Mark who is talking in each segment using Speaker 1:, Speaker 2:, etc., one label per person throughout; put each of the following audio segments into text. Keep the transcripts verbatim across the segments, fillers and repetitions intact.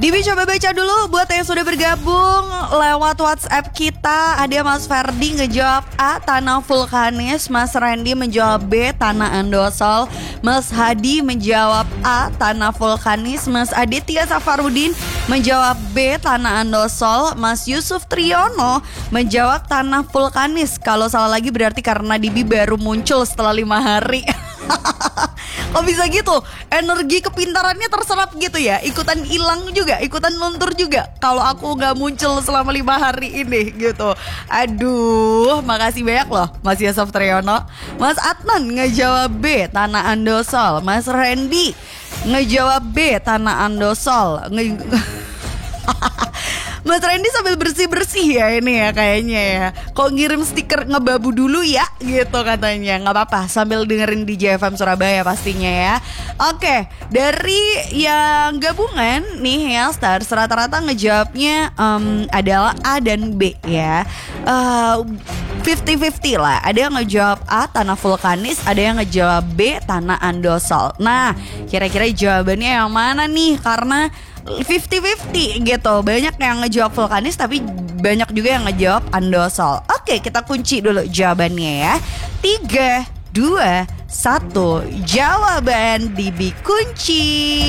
Speaker 1: Dibi coba baca dulu buat yang sudah bergabung lewat WhatsApp kita. Ada Mas Ferdi ngejawab A, tanah vulkanis. Mas Randy menjawab B, tanah endosol. Mas Hadi menjawab A, tanah vulkanis. Mas Aditya Safarudin menjawab B, tanah endosol. Mas Yusuf Triyono menjawab tanah vulkanis. Kalau salah lagi berarti karena Dibi baru muncul setelah lima hari. Kok bisa gitu? Energi kepintarannya terserap gitu ya. Ikutan hilang juga, ikutan luntur juga kalau aku gak muncul selama lima hari ini gitu. Aduh, makasih banyak loh Mas Yusuf Triyono. Mas Adnan ngejawab B, tanah andosol. Mas Randy ngejawab B, tanah andosol. Nge- Mas Randy sambil bersih-bersih ya ini ya kayaknya ya. Kok ngirim stiker ngebabu dulu ya gitu katanya. Gak apa-apa sambil dengerin D J F M Surabaya pastinya ya. Oke, dari yang gabungan nih ya Stars, rata-rata ngejawabnya um, adalah A dan B ya. uh, fifty fifty lah. Ada yang ngejawab A, tanah vulkanis. Ada yang ngejawab B, tanah andosol. Nah, kira-kira jawabannya yang mana nih? Karena fifty fifty gitu. Banyak yang ngejawab vulkanis tapi banyak juga yang ngejawab andosol. Oke, kita kunci dulu jawabannya ya. Tiga, dua, satu. Jawaban Dibi kunci.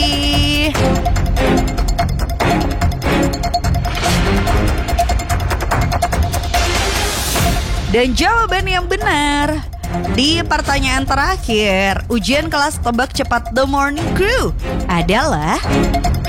Speaker 1: Dan jawaban yang benar di pertanyaan terakhir ujian kelas tebak cepat The Morning Crew adalah